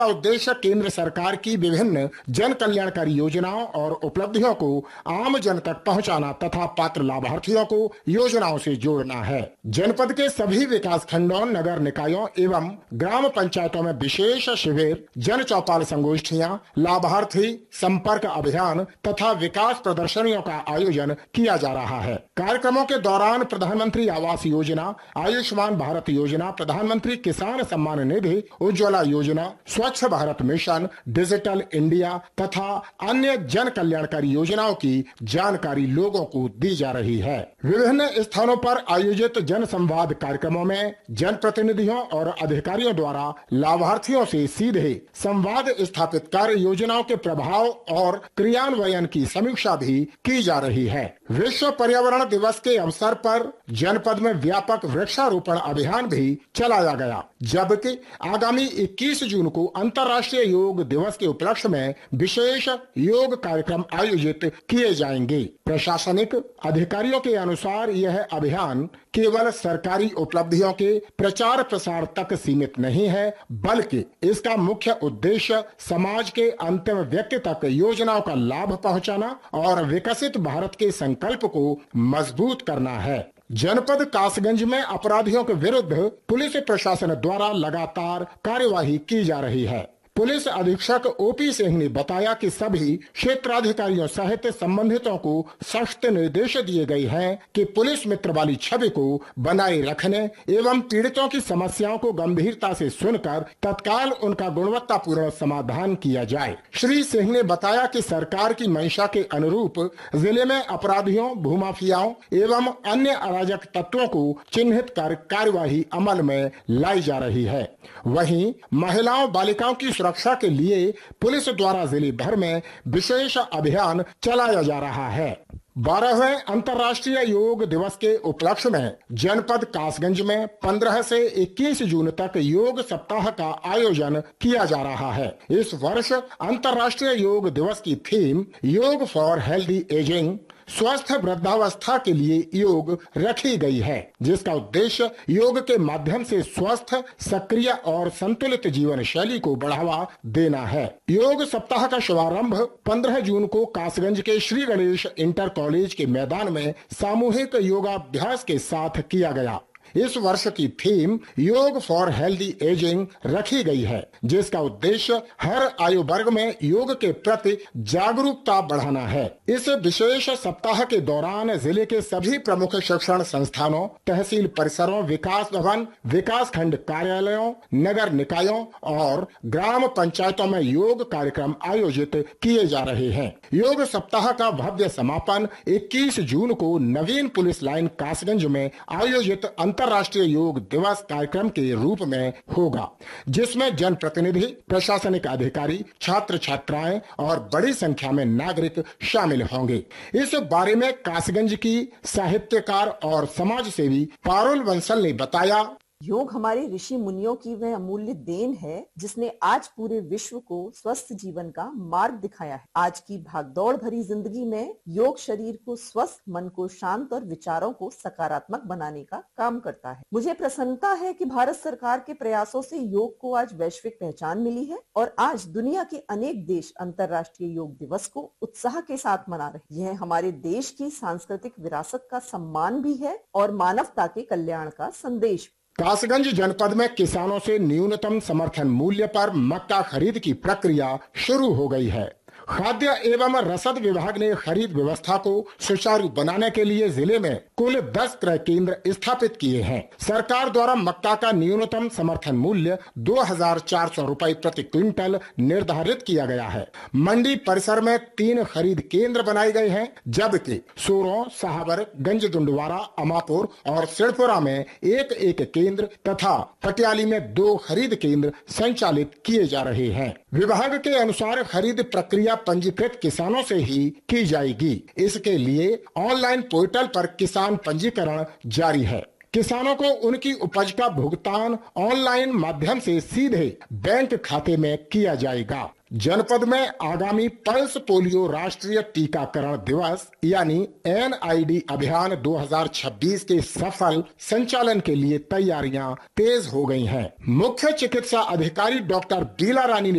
उद्देश्य केंद्र सरकार की विभिन्न जन कल्याणकारी योजनाओं और उपलब्धियों को आम जन तक पहुंचाना तथा पात्र लाभार्थियों को योजनाओं से जोड़ना है। जनपद के सभी विकास खंडों, नगर निकायों एवं ग्राम पंचायतों में विशेष शिविर, जन चौपाल संगोष्ठियां, लाभार्थी संपर्क अभियान तथा विकास प्रदर्शनियों का आयोजन किया जा रहा है। कार्यक्रमों के दौरान प्रधानमंत्री आवास योजना, आयुष्मान भारत योजना, प्रधानमंत्री किसान सम्मान निधि, उज्ज्वला योजना, स्वच्छ भारत मिशन, डिजिटल इंडिया तथा अन्य जन कल्याणकारी योजनाओं की जानकारी लोगों को दी जा रही है। विभिन्न स्थानों पर आयोजित जन संवाद कार्यक्रमों में जनप्रतिनिधियों और अधिकारियों द्वारा लाभार्थियों से सीधे संवाद स्थापित कर योजनाओं के प्रभाव और क्रियान्वयन की समीक्षा भी की जा रही है। विश्व पर्यावरण दिवस के अवसर पर जनपद में व्यापक वृक्षारोपण अभियान भी चलाया गया, जबकि आगामी 21 जून को अंतर्राष्ट्रीय योग दिवस के उपलक्ष्य में विशेष योग कार्यक्रम आयोजित किए जाएंगे। प्रशासनिक अधिकारियों के अनुसार यह अभियान केवल सरकारी उपलब्धियों के प्रचार प्रसार तक सीमित नहीं है, बल्कि इसका मुख्य उद्देश्य समाज के अंतिम व्यक्ति तक योजनाओं का लाभ पहुंचाना और विकसित भारत के संकल्प को मजबूत करना है। जनपद कासगंज में अपराधियों के विरुद्ध पुलिस प्रशासन द्वारा लगातार कार्यवाही की जा रही है। पुलिस अधीक्षक ओपी सिंह ने बताया कि सभी क्षेत्राधिकारियों सहित संबंधितों को सख्त निर्देश दिए गए हैं कि पुलिस मित्र वाली छवि को बनाए रखने एवं पीड़ितों की समस्याओं को गंभीरता से सुनकर तत्काल उनका गुणवत्तापूर्ण समाधान किया जाए। श्री सिंह ने बताया कि सरकार की मंशा के अनुरूप जिले में अपराधियों, भूमाफियाओं एवं अन्य अराजक तत्वों को चिन्हित कर कार्यवाही अमल में लाई जा रही है। वहीं महिलाओं, बालिकाओं की सुरक्षा के लिए पुलिस द्वारा जिले भर में विशेष अभियान चलाया जा रहा है। 12वें अंतर्राष्ट्रीय योग दिवस के उपलक्ष्य में जनपद कासगंज में 15 से 21 जून तक योग सप्ताह का आयोजन किया जा रहा है। इस वर्ष अंतर्राष्ट्रीय योग दिवस की थीम योग फॉर हेल्दी एजिंग, स्वस्थ वृद्धावस्था के लिए योग रखी गई है, जिसका उद्देश्य योग के माध्यम से स्वस्थ, सक्रिय और संतुलित जीवन शैली को बढ़ावा देना है। योग सप्ताह का शुभारंभ 15 जून को कासगंज के श्री गणेश इंटर कॉलेज के मैदान में सामूहिक योगाभ्यास के साथ किया गया। इस वर्ष की थीम योग फॉर हेल्दी एजिंग रखी गई है, जिसका उद्देश्य हर आयु वर्ग में योग के प्रति जागरूकता बढ़ाना है। इस विशेष सप्ताह के दौरान जिले के सभी प्रमुख शिक्षण संस्थानों, तहसील परिसरों, विकास भवन, विकास खंड कार्यालयों, नगर निकायों और ग्राम पंचायतों में योग कार्यक्रम आयोजित किए जा रहे हैं। योग सप्ताह का भव्य समापन 21 जून को नवीन पुलिस लाइन कासगंज में आयोजित अंतर्राष्ट्रीय योग दिवस कार्यक्रम के रूप में होगा, जिसमें जनप्रतिनिधि, प्रशासनिक अधिकारी, छात्र छात्राएं और बड़ी संख्या में नागरिक शामिल होंगे। इस बारे में कासगंज की साहित्यकार और समाज सेवी पारुल बंसल ने बताया। योग हमारे ऋषि मुनियों की वह अमूल्य देन है जिसने आज पूरे विश्व को स्वस्थ जीवन का मार्ग दिखाया है। आज की भागदौड़ भरी जिंदगी में योग शरीर को स्वस्थ, मन को शांत और विचारों को सकारात्मक बनाने का काम करता है। मुझे प्रसन्नता है कि भारत सरकार के प्रयासों से योग को आज वैश्विक पहचान मिली है और आज दुनिया के अनेक देश अंतर्राष्ट्रीय योग दिवस को उत्साह के साथ मना रहे हैं। यह हमारे देश की सांस्कृतिक विरासत का सम्मान भी है और मानवता के कल्याण का संदेश। कासगंज जनपद में किसानों से न्यूनतम समर्थन मूल्य पर मक्का खरीद की प्रक्रिया शुरू हो गई है। खाद्य एवं रसद विभाग ने खरीद व्यवस्था को सुचारू बनाने के लिए जिले में कुल 10 क्रय केंद्र स्थापित किए हैं। सरकार द्वारा मक्का का न्यूनतम समर्थन मूल्य 2400 रुपए प्रति क्विंटल निर्धारित किया गया है। मंडी परिसर में 3 खरीद केंद्र बनाए गए हैं, जबकि सूरों, सहावर, गंज दुंडवारा, अमापुर और सिड़पुरा में एक केंद्र तथा पटियाली में 2 खरीद केंद्र संचालित किए जा रहे हैं। विभाग के अनुसार खरीद प्रक्रिया पंजीकृत किसानों से ही की जाएगी। इसके लिए ऑनलाइन पोर्टल पर किसान पंजीकरण जारी है। किसानों को उनकी उपज का भुगतान ऑनलाइन माध्यम से सीधे बैंक खाते में किया जाएगा। जनपद में आगामी पल्स पोलियो राष्ट्रीय टीकाकरण दिवस यानी NID अभियान 2026 के सफल संचालन के लिए तैयारियां तेज हो गई हैं। मुख्य चिकित्सा अधिकारी डॉक्टर बीला रानी ने